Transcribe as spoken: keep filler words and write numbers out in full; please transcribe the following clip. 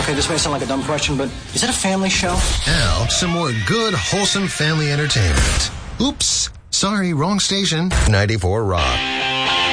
Okay, this may sound like a dumb question, but is it a family show? Now, some more good, wholesome family entertainment. Oops. Sorry, wrong station. ninety-four Rock.